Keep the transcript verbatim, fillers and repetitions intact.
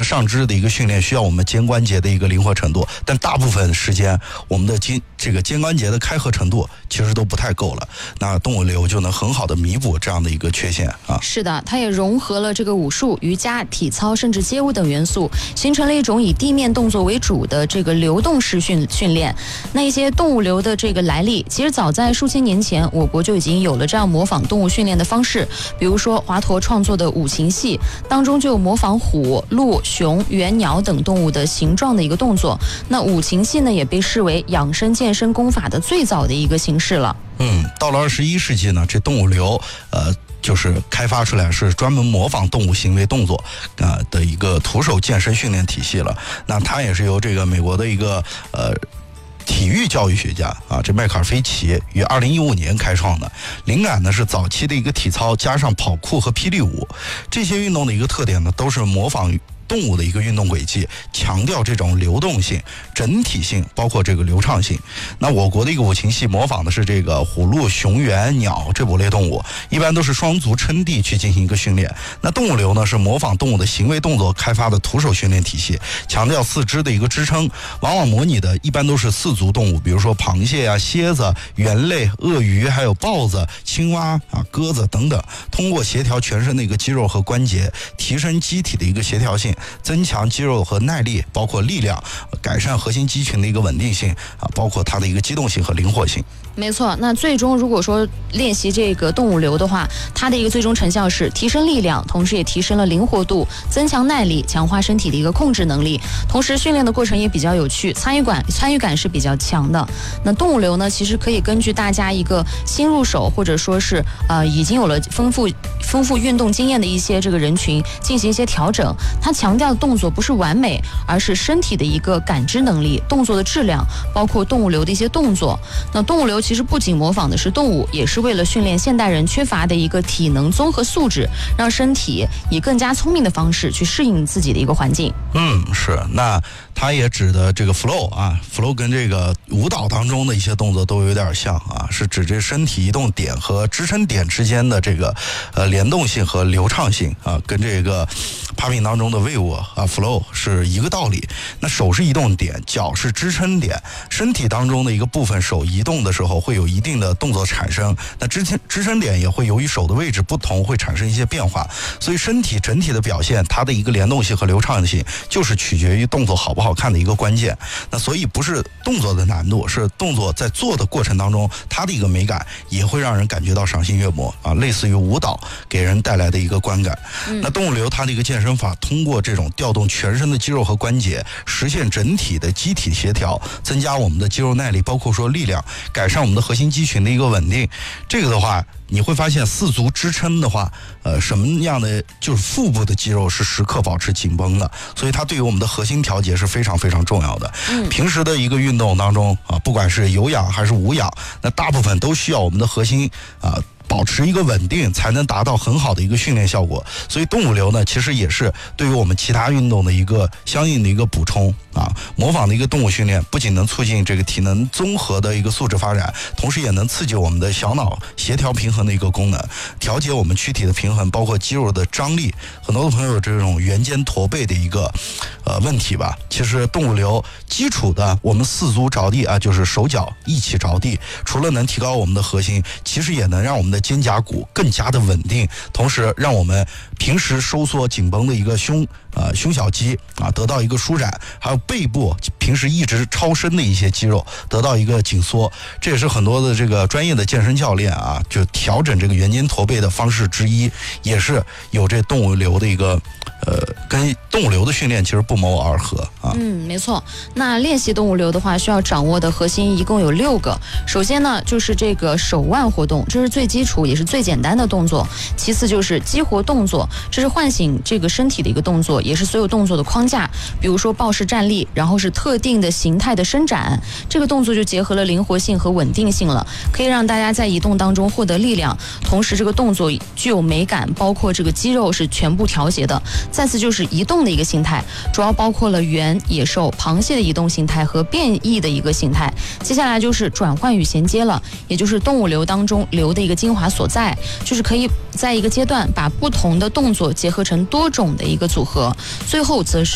上肢的一个训练需要我们肩关节的一个灵活程度，但大部分时间我们的肩这个肩关节的开合程度其实都不太够了，那动物流就能很好的弥补这样的一个缺陷啊。 是的，它也融合了这个武术、瑜伽、体操甚至街舞等元素，形成了一种以地面动作为主的这个流动式训训练。那一些动物流的这个来历，其实早在数千年前，我国就已经有了这样模仿动物训练的方式。比如说华佗创作的五禽戏当中就有模仿虎、鹿、熊、猿、鸟等动物的形状的一个动作。那五禽戏呢，也被视为养生健身功法的最早的一个形式了。 嗯，到了二十一世纪呢，这动物流呃。就是开发出来是专门模仿动物行为动作啊、呃、的一个徒手健身训练体系了。那它也是由这个美国的一个呃体育教育学家啊，这迈克尔菲奇于二零一五年开创的。灵感呢是早期的一个体操加上跑酷和霹雳舞，这些运动的一个特点呢都是模仿动物的一个运动轨迹，强调这种流动性、整体性，包括这个流畅性。那我国的一个五禽戏模仿的是这个虎、鹿、熊、猿、鸟这五类动物，一般都是双足撑地去进行一个训练。那动物流呢是模仿动物的行为动作开发的徒手训练体系，强调四肢的一个支撑，往往模拟的一般都是四足动物，比如说螃蟹啊、蝎子、猿类、鳄鱼，还有豹子、青蛙啊、鸽子等等，通过协调全身的一个肌肉和关节，提升机体的一个协调性，增强肌肉和耐力，包括力量，改善核心肌群的一个稳定性啊，包括它的一个机动性和灵活性。 没错，那最终如果说练习这个动物流的话，它的一个最终成效是提升力量，同时也提升了灵活度，增强耐力，强化身体的一个控制能力。同时训练的过程也比较有趣，参与感参与感是比较强的。那动物流呢，其实可以根据大家一个新入手或者说是呃已经有了丰富丰富运动经验的一些这个人群进行一些调整。它强调的动作不是完美，而是身体的一个感知能力、动作的质量，包括动物流的一些动作。那动物流其实不仅模仿的是动物，也是为了训练现代人缺乏的一个体能综合素质，让身体以更加聪明的方式去适应自己的一个环境。 嗯，是。那它也指的这个 flow 啊 ，flow 跟这个舞蹈当中的一些动作都有点像啊，是指这身体移动点和支撑点之间的这个呃联动性和流畅性啊，跟这个 popping 当中的 wave 啊 flow 是一个道理。那手是移动点，脚是支撑点，身体当中的一个部分手移动的时候会有一定的动作产生，那支撑支撑点也会由于手的位置不同会产生一些变化，所以身体整体的表现，它的一个联动性和流畅性就是取决于动作好不好看的一个关键。那所以不是动作的难度，是动作在做的过程当中，它的一个美感也会让人感觉到赏心悦目啊，类似于舞蹈给人带来的一个观感。嗯、那动物流它的一个健身法，通过这种调动全身的肌肉和关节，实现整体的机体协调，增加我们的肌肉耐力，包括说力量，改善我们的核心肌群的一个稳定。这个的话，你会发现四足支撑的话，呃，什么样的就是腹部的肌肉是时刻保持紧绷的，所以它对于我们的核心调节是非常非常重要的。嗯，平时的一个运动当中啊，不管是有氧还是无氧，那大部分都需要我们的核心啊保持一个稳定，才能达到很好的一个训练效果。所以动物流呢，其实也是对于我们其他运动的一个相应的一个补充啊。模仿的一个动物训练，不仅能促进这个体能综合的一个素质发展，同时也能刺激我们的小脑协调平衡的一个功能，调节我们躯体的平衡，包括肌肉的张力。很多的朋友有这种圆肩驼背的一个呃问题吧，其实动物流基础的我们四足着地啊，就是手脚一起着地，除了能提高我们的核心，其实也能让我们的肩胛骨更加的稳定，同时让我们平时收缩紧绷的一个胸呃胸小肌啊得到一个舒展，还有背部平时一直超伸的一些肌肉得到一个紧缩。这也是很多的这个专业的健身教练啊，就调整这个圆肩驼背的方式之一，也是有这动物流的一个呃跟动物流的训练其实不谋而合啊。 嗯，没错。那练习动物流的话，需要掌握的核心一共有六个。首先呢，就是这个手腕活动，这是最基础也是最简单的动作。其次就是激活动作，这是唤醒这个身体的一个动作，也是所有动作的框架。比如说抱式站立，然后是特定的形态的伸展，这个动作就结合了灵活性和稳定性了，可以让大家在移动当中获得力量，同时这个动作具有美感，包括这个肌肉是全部调节的。再次就是移动的一个形态，主要包括了猿、野兽、螃蟹的移动形态和变异的一个形态。接下来就是转换与衔接了，也就是动物流当中流的一个精华所在，就是可以在一个阶段把不同的动作结合成多种的一个组合，最后则是